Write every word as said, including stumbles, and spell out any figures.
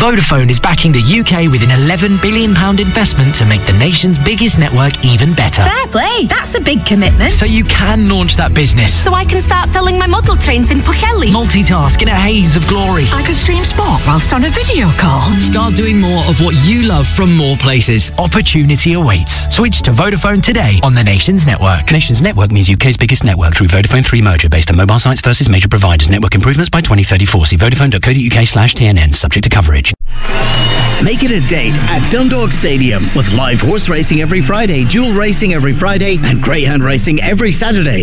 Vodafone is backing the U K with an eleven billion pounds investment to make the nation's biggest network even better. Fair play. That's a big commitment. So you can launch that business. So I can start selling my model trains in Pwllheli. Multitask in a haze of glory. I could stream sport whilst on a video call. Start doing more of what you love from more places. Opportunity awaits. Switch to Vodafone today on the Nations Network. Nations Network means U K's biggest network through Vodafone three merger based on mobile sites versus major providers. Network improvements by twenty thirty-four. See vodafone.co.uk slash TNN. Subject to coverage. Make it a date at Dundalk Stadium with live horse racing every Friday, dual racing every Friday, and greyhound racing every Saturday.